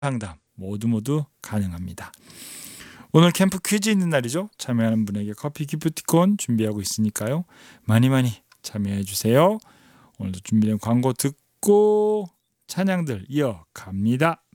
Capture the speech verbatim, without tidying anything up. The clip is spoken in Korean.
상담 모두 모두 가능합니다. 오늘 캠프 퀴즈 있는 날이죠. 참여하는 분에게 커피 기프티콘 준비하고 있으니까요. 많이 많이 참여해 주세요. 오늘도 준비된 광고 듣고 찬양들 이어갑니다.